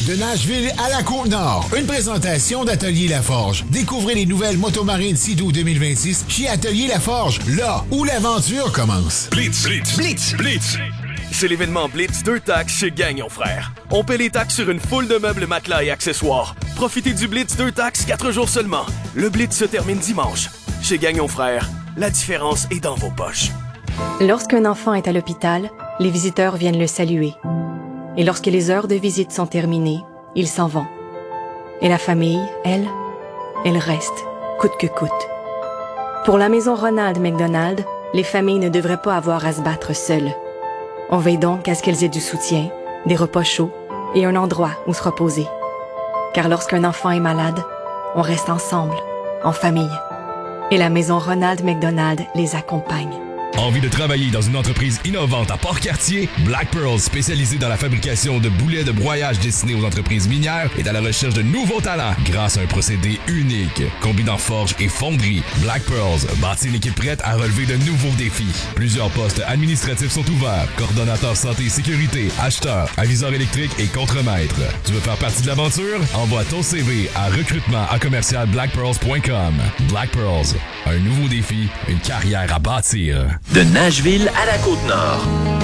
De Nashville à la Côte-Nord, une présentation d'Atelier Laforge. Découvrez les nouvelles motomarines Sea-Doo 2026 chez Atelier Laforge, là où l'aventure commence. Blitz, Blitz, Blitz, Blitz. C'est l'événement Blitz 2 taxes chez Gagnon Frères. On paie les taxes sur une foule de meubles, matelas et accessoires. Profitez du Blitz 2 taxes 4 jours seulement. Le Blitz se termine dimanche. Chez Gagnon Frères, la différence est dans vos poches. Lorsqu'un enfant est à l'hôpital, les visiteurs viennent le saluer. Et lorsque les heures de visite sont terminées, ils s'en vont. Et la famille, elle reste, coûte que coûte. Pour la maison Ronald McDonald, les familles ne devraient pas avoir à se battre seules. On veille donc à ce qu'elles aient du soutien, des repas chauds et un endroit où se reposer. Car lorsqu'un enfant est malade, on reste ensemble, en famille. Et la maison Ronald McDonald les accompagne. Envie de travailler dans une entreprise innovante à Port-Cartier? Black Pearl, spécialisée dans la fabrication de boulets de broyage destinés aux entreprises minières, est à la recherche de nouveaux talents grâce à un procédé unique, combinant forge et fonderie. Black Pearls bâtit une équipe prête à relever de nouveaux défis. Plusieurs postes administratifs sont ouverts: coordonnateur santé et sécurité, acheteur, aviseur électrique et contremaître. Tu veux faire partie de l'aventure? Envoie ton CV à recrutement@blackpearls.com. Black Pearls, un nouveau défi, une carrière à bâtir. De Nashville à la Côte-Nord.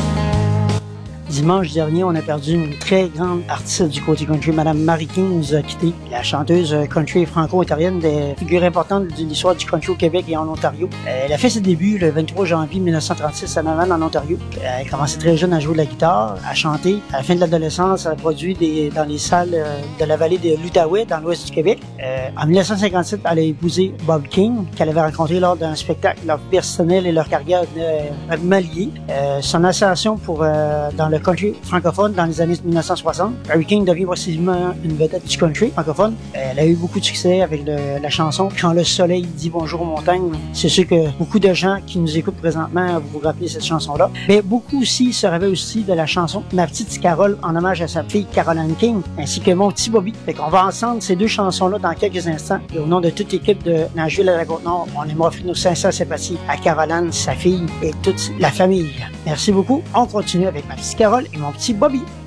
Dimanche dernier, on a perdu une très grande artiste du côté country. Madame Mary King nous a quittés. La chanteuse country franco-ontarienne, des figures importantes de l'histoire du country au Québec et en Ontario. Elle a fait ses débuts le 23 janvier 1936 à Navan, en Ontario. Elle a commencé très jeune à jouer de la guitare, à chanter. À la fin de l'adolescence, elle a produit dans les salles de la vallée de l'Outaouais, dans l'ouest du Québec. En 1957, elle a épousé Bob King, qu'elle avait rencontré lors d'un spectacle. Leur personnel et leur carrière venaient liés. Son association dans le country francophone dans les années 1960. Mary King devient progressivement une vedette du country francophone. Elle a eu beaucoup de succès avec la chanson « Quand le soleil dit bonjour aux montagnes ». C'est sûr que beaucoup de gens qui nous écoutent présentement vous rappelez cette chanson-là. Mais beaucoup aussi se rappellent aussi de la chanson « Ma petite Carole » en hommage à sa fille Caroline King, ainsi que « Mon petit Bobby ». Fait qu'on va entendre ces deux chansons-là dans quelques instants. Et au nom de toute l'équipe de Nashville à la Côte-Nord, on aimerait offrir nos sincères sympathies à Caroline, sa fille et toute la famille. Merci beaucoup. On continue avec Ma petite Carole et Mon petit Bobby.